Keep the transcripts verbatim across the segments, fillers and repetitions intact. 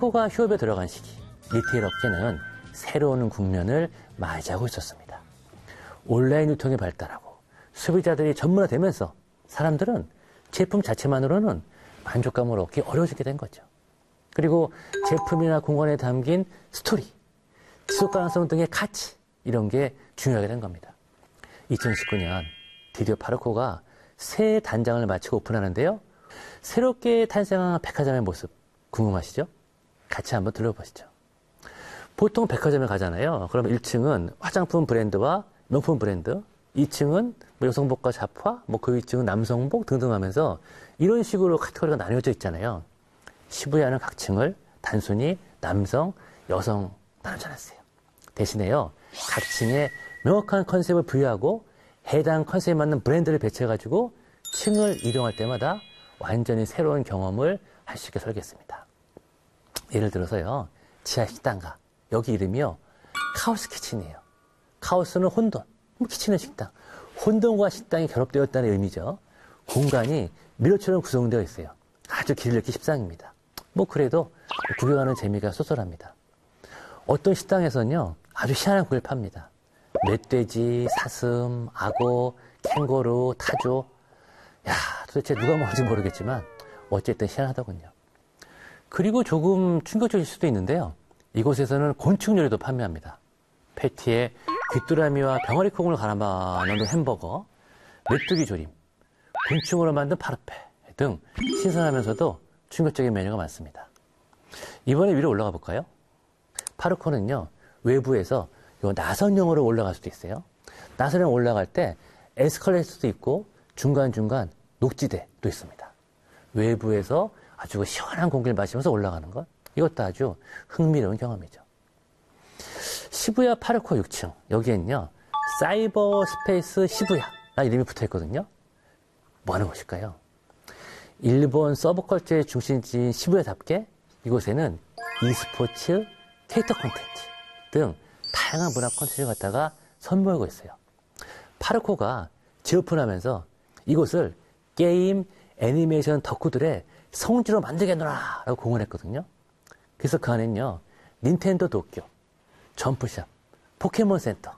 파르코가 휴업에 들어간 시기, 리테일 업계는 새로운 국면을 맞이하고 있었습니다. 온라인 유통이 발달하고 소비자들이 전문화되면서 사람들은 제품 자체만으로는 만족감을 얻기 어려워지게 된 거죠. 그리고 제품이나 공간에 담긴 스토리, 지속 가능성 등의 가치, 이런 게 중요하게 된 겁니다. 이천십구 년 드디어 파르코가 새 단장을 마치고 오픈하는데요. 새롭게 탄생한 백화점의 모습 궁금하시죠? 같이 한번 들러보시죠. 보통 백화점에 가잖아요. 그럼 일 층은 화장품 브랜드와 명품 브랜드, 이 층은 뭐 여성복과 잡화, 뭐 그 위 층은 남성복 등등 하면서 이런 식으로 카테고리가 나뉘어져 있잖아요. 시부야는 각 층을 단순히 남성, 여성 나누지 않았어요. 대신에요, 각 층에 명확한 컨셉을 부여하고 해당 컨셉에 맞는 브랜드를 배치해가지고 층을 이동할 때마다 완전히 새로운 경험을 할 수 있게 설계했습니다. 예를 들어서요, 지하 식당가, 여기 이름이요, 카오스 키친이에요. 카오스는 혼돈, 키친은 식당. 혼돈과 식당이 결합되었다는 의미죠. 공간이 미로처럼 구성되어 있어요. 아주 길 잃기 십상입니다. 뭐 그래도 구경하는 재미가 쏠쏠합니다. 어떤 식당에서는요, 아주 희한한 고기를 팝니다. 멧돼지, 사슴, 악어, 캥거루, 타조. 야, 도대체 누가 먹는지 모르겠지만 어쨌든 희한하더군요. 그리고 조금 충격적일 수도 있는데요. 이곳에서는 곤충 요리도 판매합니다. 패티에 귀뚜라미와 병아리 콩을 갈아 넣은 햄버거, 메뚜기 조림, 곤충으로 만든 파르페 등 신선하면서도 충격적인 메뉴가 많습니다. 이번에 위로 올라가 볼까요? 파르코는요, 외부에서 요 나선형으로 올라갈 수도 있어요. 나선형 올라갈 때 에스컬레이터도 있고 중간중간 녹지대도 있습니다. 외부에서 아주 시원한 공기를 마시면서 올라가는 것, 이것도 아주 흥미로운 경험이죠. 시부야 파르코 육 층, 여기엔요, 사이버 스페이스 시부야라는 이름이 붙어 있거든요. 뭐 하는 곳일까요? 일본 서브컬처의 중심지인 시부야답게 이곳에는 e스포츠, 캐릭터 콘텐츠 등 다양한 문화 콘텐츠를 갖다가 선보이고 있어요. 파르코가 재오픈하면서 이곳을 게임, 애니메이션 덕후들의 성지로 만들겠노라 라고 공언했거든요. 그래서 그 안에는요, 닌텐도 도쿄, 점프샵, 포켓몬 센터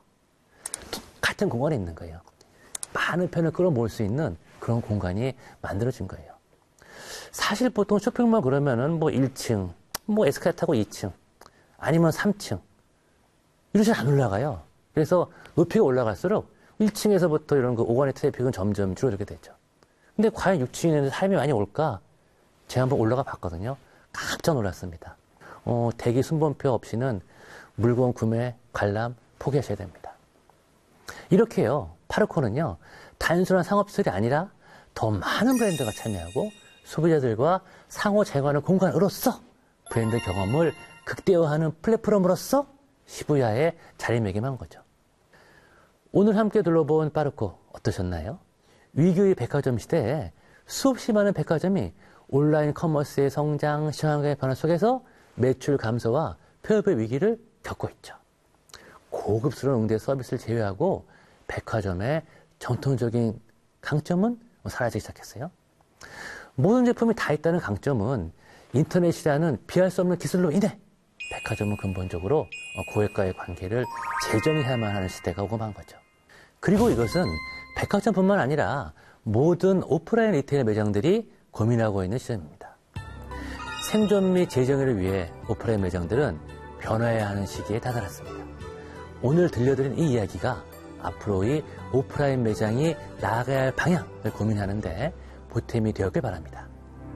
같은 공간에 있는 거예요. 많은 편을 끌어모을 수 있는 그런 공간이 만들어진 거예요. 사실 보통 쇼핑몰 그러면은 뭐 일 층, 뭐 에스컬레이터 타고 이 층, 아니면 삼 층 이러지 안 올라가요. 그래서 높이가 올라갈수록 일 층에서부터 이런 그 오간의 트래픽은 점점 줄어들게 되죠. 근데 과연 육 층에는 사람이 많이 올까? 제가 한번 올라가 봤거든요. 깜짝 놀랐습니다. 어, 대기 순번표 없이는 물건 구매, 관람 포기하셔야 됩니다. 이렇게요, 파르코는요, 단순한 상업시설이 아니라 더 많은 브랜드가 참여하고 소비자들과 상호작용하는 공간으로서 브랜드 경험을 극대화하는 플랫폼으로서 시부야에 자리매김한 거죠. 오늘 함께 둘러본 파르코 어떠셨나요? 위기의 백화점 시대에 수없이 많은 백화점이 온라인 커머스의 성장, 시장의 변화 속에서 매출 감소와 폐업의 위기를 겪고 있죠. 고급스러운 응대 서비스를 제외하고 백화점의 전통적인 강점은 사라지기 시작했어요. 모든 제품이 다 있다는 강점은 인터넷이라는 비할 수 없는 기술로 인해 백화점은 근본적으로 고객과의 관계를 재정해야만 하는 시대가 오고 만 거죠. 그리고 이것은 백화점뿐만 아니라 모든 오프라인 리테일 매장들이 고민하고 있는 시점입니다. 생존 및 재정의를 위해 오프라인 매장들은 변화해야 하는 시기에 다다랐습니다. 오늘 들려드린 이 이야기가 앞으로의 오프라인 매장이 나아가야 할 방향을 고민하는데 보탬이 되었길 바랍니다.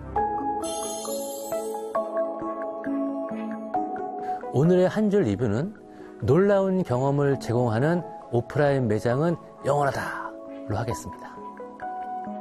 오늘의 한 줄 리뷰는 놀라운 경험을 제공하는 오프라인 매장은 영원하다로 하겠습니다.